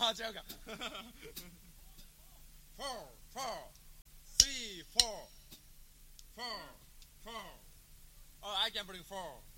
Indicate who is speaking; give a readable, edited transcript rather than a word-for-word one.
Speaker 1: 这个 4 4 3 4 4 4 Oh, I can bring 4